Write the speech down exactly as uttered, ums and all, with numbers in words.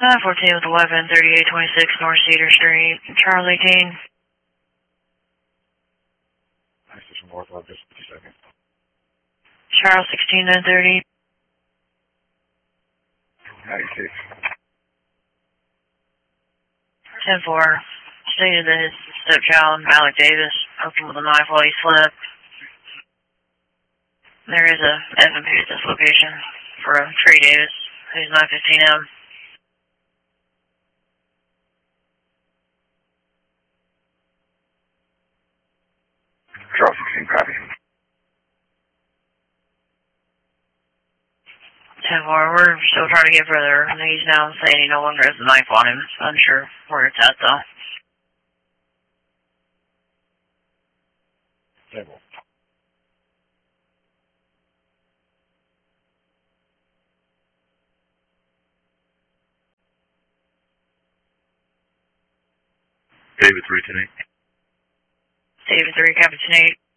nine fourteen with eleven, thirty-eight twenty-six North Cedar Street, Charlie eighteen. Nice, this is Northwest, just a second. Charles sixteen nine thirty. ninety-six. ten four. Stated that his stepchild, Alec Davis, opened with a knife while he slept. There is a F M P at this location for a Trey Davis, who's nine fifteen M. Charles sixteen, copy. ten four, we're still trying to get further. He's now saying he no longer has a knife on him. Unsure where it's at, though. Table. David three ten eight. David three, Captain eight.